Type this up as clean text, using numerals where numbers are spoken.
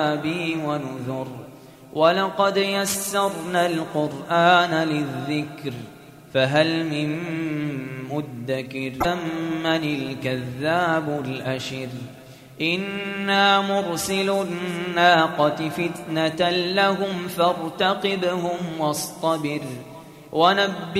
بي ونذر ولقد يسرنا القرآن للذكر فهل من مدكر من الكذاب الأشر إنا مرسل الناقة فتنة لهم فارتقبهم واصطبر ونبئ